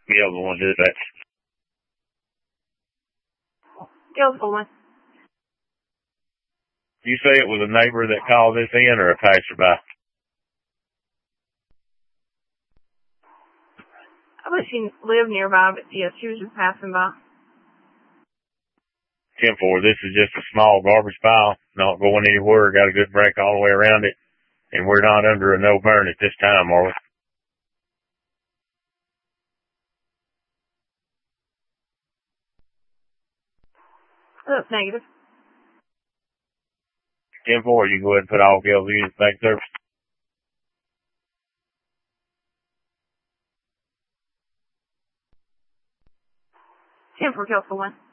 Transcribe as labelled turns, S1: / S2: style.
S1: Yeah, the one who did that.
S2: Skillful one.
S1: You say it was a neighbor that called this in or a passerby?
S2: I bet she lived nearby, but yeah, she was just passing by.
S1: 10-4, this is just a small garbage pile, not going anywhere, got a good break all the way around it, and we're not under a no burn at this time, are we?
S2: That's negative.
S1: 10-4, you can go ahead and put all Gale units back service.
S2: 10 for Kill for 1.